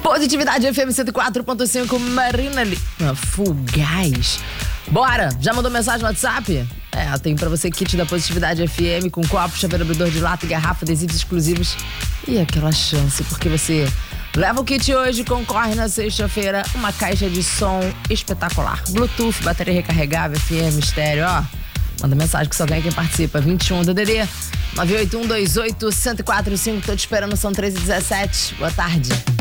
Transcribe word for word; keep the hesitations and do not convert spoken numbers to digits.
Positividade F M cento e quatro ponto cinco, Marina Lima, Fugaz. Bora! Já mandou mensagem no WhatsApp? É, tem pra você kit da Positividade F M com copo, chaveiro, abridor de lata e garrafa, adesivos exclusivos e aquela chance, porque você leva o kit hoje e concorre na sexta-feira uma caixa de som espetacular. Bluetooth, bateria recarregável, F M, estéreo, ó. Manda mensagem que só ganha quem participa. vinte e um D D D nove oito um dois oito um zero quatro cinco. Tô te esperando, são treze e dezessete. Boa tarde.